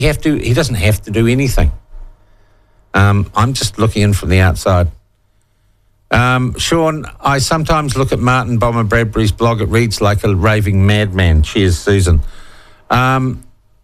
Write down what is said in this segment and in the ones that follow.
He doesn't have to do anything. I'm just looking in from the outside. Sean, I sometimes look at Martin Bomber Bradbury's blog. It reads like a raving madman. Cheers, Susan. Her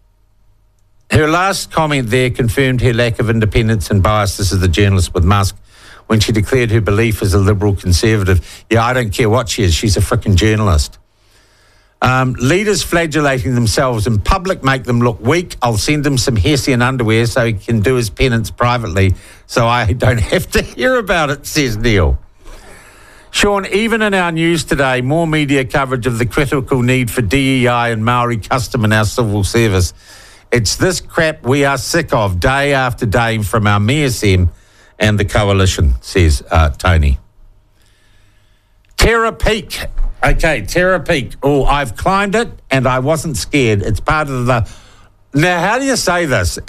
last comment there confirmed her lack of independence and bias. This is the journalist with Musk, when she declared her belief as a liberal conservative. Yeah, I don't care what she is. She's a frickin' journalist. Leaders flagellating themselves in public make them look weak. I'll send him some Hessian underwear so he can do his penance privately so I don't have to hear about it, says Neil. Sean, even in our news today, more media coverage of the critical need for DEI and Maori custom in our civil service. It's this crap we are sick of day after day from our MSM and the coalition, says Tony. Terra Peak. Okay, Terra Peak. Oh, I've climbed it and I wasn't scared. It's part of the... Now, how do you say this?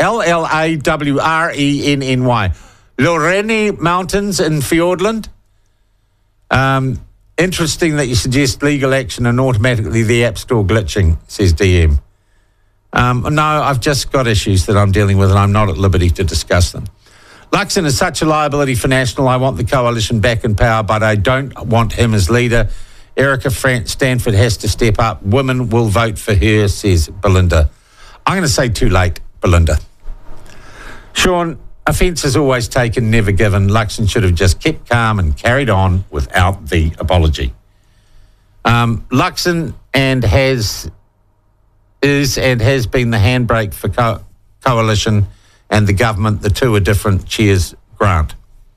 Lawrenny. Lorraine Mountains in Fiordland. Interesting that you suggest legal action and automatically the App Store glitching, says DM. No, I've just got issues that I'm dealing with and I'm not at liberty to discuss them. Luxon is such a liability for National. I want the coalition back in power, but I don't want him as leader. Erica Stanford has to step up. Women will vote for her, says Belinda. I'm going to say too late, Belinda. Sean, offence is always taken, never given. Luxon should have just kept calm and carried on without the apology. Luxon has been the handbrake for coalition and the government. The two are different. Cheers, Grant.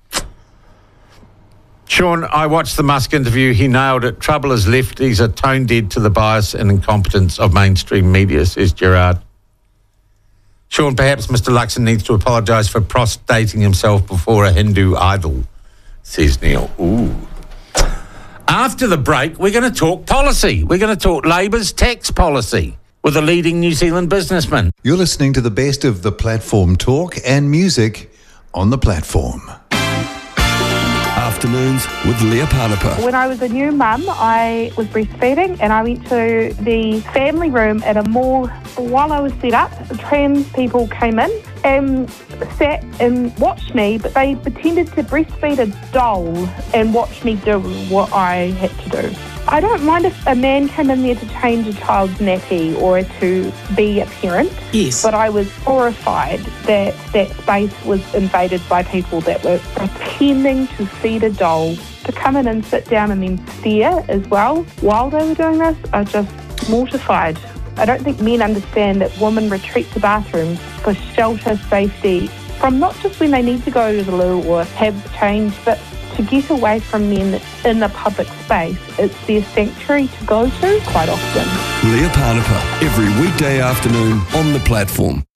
Sean, I watched the Musk interview. He nailed it. Trouble is lefties are tone dead to the bias and incompetence of mainstream media, says Gerard. Sean, perhaps Mr. Luxon needs to apologise for prostrating himself before a Hindu idol, says Neil. Ooh. After the break, we're going to talk policy. We're going to talk Labour's tax policy with a leading New Zealand businessman. You're listening to the best of the platform talk and music on the platform. Afternoons with Leah Panapa. When I was a new mum, I was breastfeeding and I went to the family room at a mall. While I was set up, trans people came in and sat and watched me, but they pretended to breastfeed a doll and watch me do what I had to do. I don't mind if a man came in there to change a child's nappy or to be a parent. Yes. But I was horrified that that space was invaded by people that were pretending to feed a doll, to come in and sit down and then stare as well while they were doing this. I just mortified. I don't think men understand that women retreat to bathrooms for shelter, safety, from not just when they need to go to the loo or have change, but to get away from men in the public space. It's their sanctuary to go to quite often. Leah Panapa, every weekday afternoon on the platform.